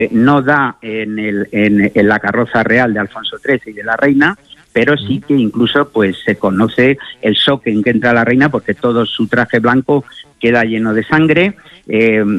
no da en la carroza real de Alfonso XIII y de la reina, pero sí que incluso pues se conoce el shock en que entra la reina, porque todo su traje blanco queda lleno de sangre.